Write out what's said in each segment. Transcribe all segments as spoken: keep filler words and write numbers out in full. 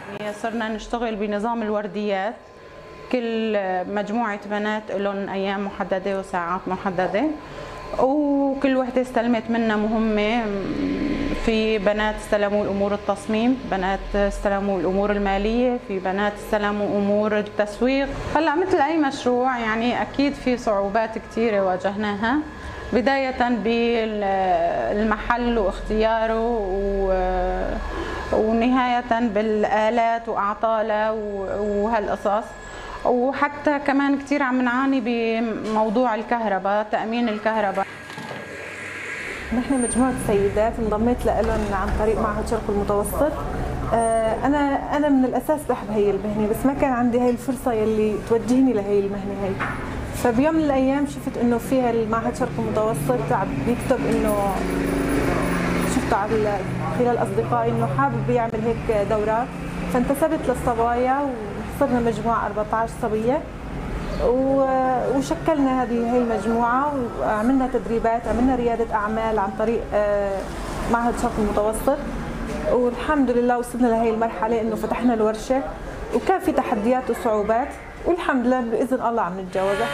يعني صرنا نشتغل بنظام الورديات، كل مجموعة بنات لهم أيام محددة وساعات محددة، وكل وحدة استلمت منا مهمة. في بنات استلموا الأمور التصميم، بنات استلموا الأمور المالية، في بنات استلموا أمور التسويق. هلا مثل أي مشروع يعني أكيد في صعوبات كثيرة واجهناها، بداية بالمحل واختياره ونهاية بالآلات وأعطالها وهالقصص. وحتى كمان كثير عم نعاني بموضوع الكهرباء، تأمين الكهرباء. نحن مجموعة سيدات انضميت لهم عن طريق معهد شرق المتوسط. أنا أنا من الأساس بحب هي المهنة، بس ما كان عندي هاي الفرصة يلي توجهني لهي المهنة هي. فبيوم من الأيام شفت إنه فيها المعهد شرق المتوسط عم بيكتب إنه شفته على خلال أصدقائي إنه حابب يعمل هيك دورات، فانتسبت للصبايا وصرنا مجموعة أربعة عشر صبية، وشكلنا هذه هي المجموعة وعملنا تدريبات، عملنا ريادة أعمال عن طريق معهد شرق المتوسط، والحمد لله وصلنا لهي المرحلة إنه فتحنا الورشة، وكان في تحديات وصعوبات، والحمد لله بإذن الله عم نتجاوزها.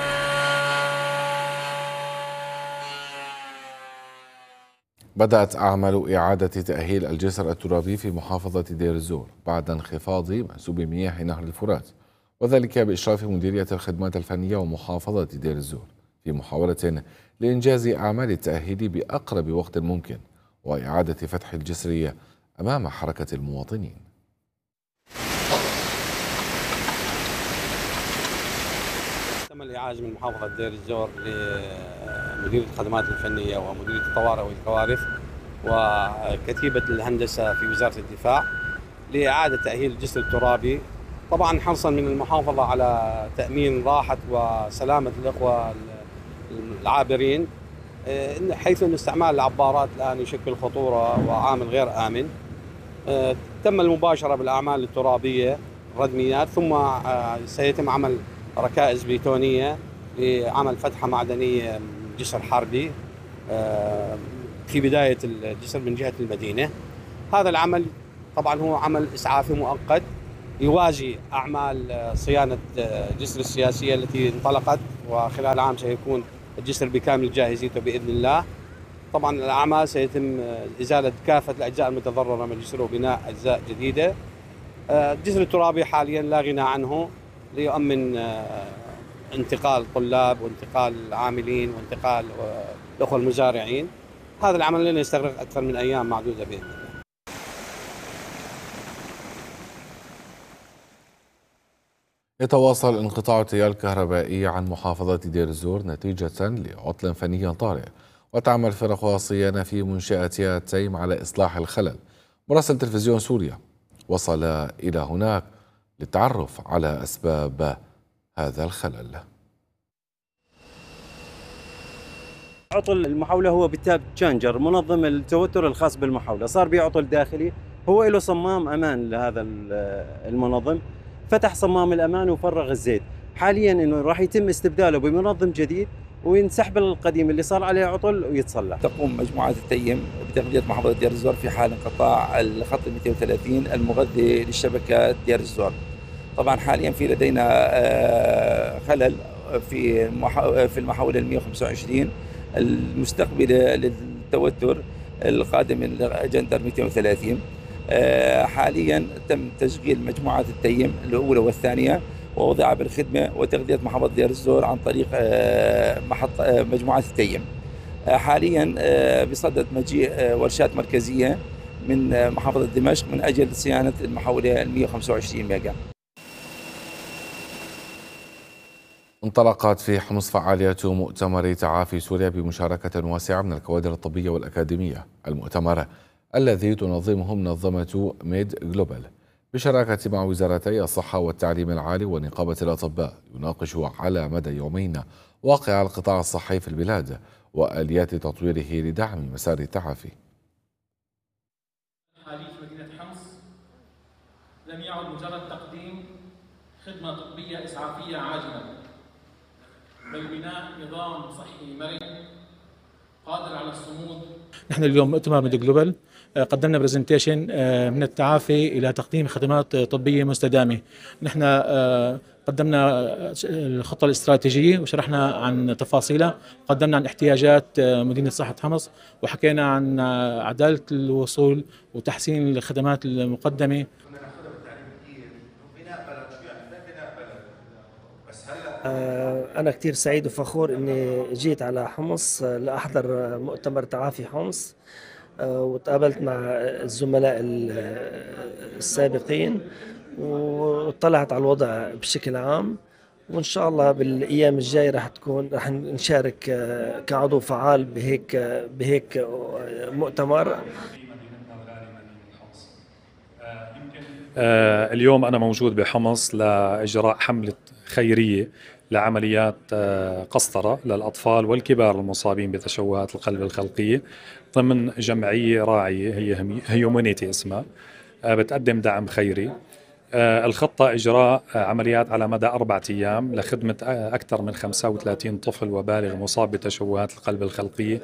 بدأت أعمال إعادة تأهيل الجسر الترابي في محافظة دير الزور بعد انخفاض منسوب مياه نهر الفرات، وذلك بإشراف مديرية الخدمات الفنية ومحافظة دير الزور في محاولة لإنجاز أعمال التأهيل بأقرب وقت ممكن وإعادة فتح الجسر أمام حركة المواطنين. تم الإعاز من محافظة دير الزور لمديرية الخدمات الفنية ومديرية الطوارئ والكوارث وكتيبة الهندسة في وزارة الدفاع لإعادة تأهيل الجسر الترابي، طبعا حرصا من المحافظة على تأمين راحة وسلامة الأخوة العابرين، حيث أن استعمال العبارات الآن يشكل خطورة وعامل غير آمن. تم المباشرة بالأعمال الترابية الردميات، ثم سيتم عمل ركائز بيتونية لعمل فتحة معدنية جسر حربي في بداية الجسر من جهة المدينة. هذا العمل طبعا هو عمل إسعافي مؤقت يوازي أعمال صيانة جسر السياسية التي انطلقت، وخلال عام سيكون الجسر بكامل جاهزيته بإذن الله. طبعا الأعمال سيتم إزالة كافة الأجزاء المتضررة من الجسر وبناء أجزاء جديدة. الجسر الترابي حاليا لا غنى عنه ليؤمن انتقال طلاب وانتقال العاملين وانتقال الأخوة المزارعين. هذا العمل لن يستغرق أكثر من أيام معدودة بإذن الله. يتواصل انقطاع التيار الكهربائي عن محافظة دير الزور نتيجة لعطل فني طارئ، وتعمل فرق صيانة في منشأة التيم على إصلاح الخلل. مراسل تلفزيون سوريا وصل إلى هناك للتعرف على أسباب هذا الخلل. عطل المحاولة هو بالتاب تشانجر منظم التوتر الخاص بالمحاولة، صار به عطل داخلي، هو له صمام أمان لهذا المنظم، فتح صمام الأمان وفرغ الزيت. حاليا إنه راح يتم استبداله بمنظم جديد وينسحب القديم اللي صار عليه عطل ويتصلح. تقوم مجموعة التيم بتغذية محافظة دير الزور في حال انقطاع الخط مئتين وثلاثين المغذي للشبكة دير الزور. طبعا حاليا في لدينا خلل في في المحاولة مئة وخمسة وعشرين المستقبلة للتوتر القادم من جندر مئتين وثلاثين. حاليا تم تشغيل مجموعة التيم الأولى والثانية ووضع بالخدمة وتغذية محافظة دير الزور عن طريق محط مجموعة التيم. حاليا بصدد مجيء ورشات مركزية من محافظة دمشق من أجل صيانة المحاولة مئة وخمسة وعشرين ميجا. انطلقت في حمص فعاليات مؤتمر تعافي سوريا بمشاركة واسعة من الكوادر الطبية والأكاديمية. المؤتمر الذي تنظمه منظمة ميد جلوبال بشراكة مع وزارتي الصحة والتعليم العالي ونقابة الأطباء يناقش على مدى يومين واقع القطاع الصحي في البلاد وآليات تطويره لدعم مسار التعافي. حالي في مدينة حمص لم يعد مجرد تقديم خدمة طبية إسعافية عاجلة، بل بناء نظام صحي مرن قادر على الصمود. نحن اليوم مؤتمر ميد جلوبال قدمنا برزنتيشن من التعافي إلى تقديم خدمات طبية مستدامة. نحن قدمنا الخطة الاستراتيجية وشرحنا عن تفاصيلها، قدمنا عن احتياجات مدينة صحة حمص، وحكينا عن عدالة الوصول وتحسين الخدمات المقدمة. أنا كتير سعيد وفخور إني جيت على حمص لأحضر مؤتمر تعافي حمص، وتقابلت مع الزملاء السابقين وطلعت على الوضع بشكل عام، وإن شاء الله بالأيام الجاية رح تكون رح نشارك كعضو فعال بهيك بهيك مؤتمر. اليوم أنا موجود بحمص لإجراء حملة خيرية لعمليات قسطرة للأطفال والكبار المصابين بتشوهات القلب الخلقية ضمن جمعية راعية هي هيومانيتي اسمها، بتقدم دعم خيري. الخطة إجراء عمليات على مدى أربعة أيام لخدمة أكثر من خمسة وثلاثين طفل وبالغ مصاب بتشوهات القلب الخلقية.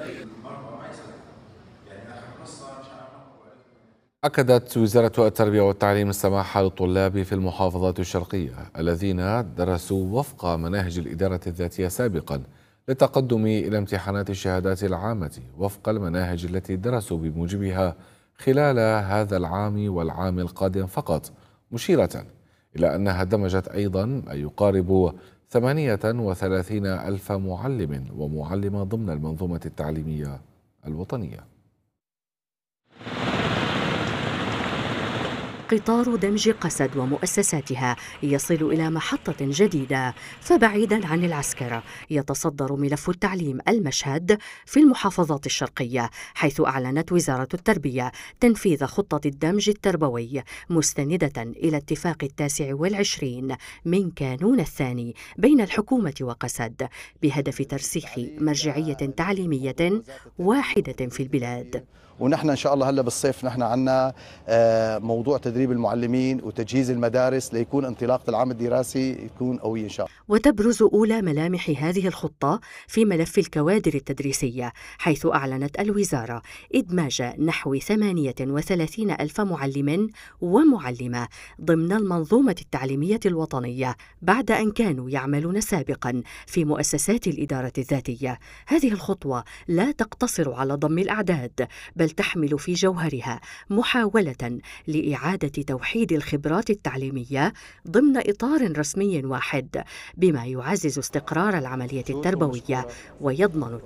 أكدت وزارة التربية والتعليم السماح للطلاب في المحافظات الشرقية الذين درسوا وفق مناهج الإدارة الذاتية سابقا للتقدم إلى امتحانات الشهادات العامة وفق المناهج التي درسوا بموجبها خلال هذا العام والعام القادم فقط، مشيرة إلى أنها دمجت أيضا ما يقارب ثمانية وثلاثين ألف معلم ومعلمة ضمن المنظومة التعليمية الوطنية. قطار دمج قسد ومؤسساتها يصل إلى محطة جديدة، فبعيدا عن العسكرة يتصدر ملف التعليم المشهد في المحافظات الشرقية، حيث أعلنت وزارة التربية تنفيذ خطة الدمج التربوي مستندة إلى اتفاق التاسع والعشرين من كانون الثاني بين الحكومة وقسد بهدف ترسيخ مرجعية تعليمية واحدة في البلاد. ونحن إن شاء الله هلا بالصيف نحن عنا موضوع تدريب المعلمين وتجهيز المدارس ليكون انطلاقة العام الدراسي يكون قوي إن شاء الله. وتبرز أولى ملامح هذه الخطة في ملف الكوادر التدريسية، حيث أعلنت الوزارة إدماج نحو ثمانية وثلاثين ألف معلم ومعلمة ضمن المنظومة التعليمية الوطنية بعد أن كانوا يعملون سابقا في مؤسسات الإدارة الذاتية. هذه الخطوة لا تقتصر على ضم الأعداد، بل تحمل في جوهرها محاولة لإعادة توحيد الخبرات التعليمية ضمن إطار رسمي واحد، بما يعزز استقرار العملية التربوية ويضمن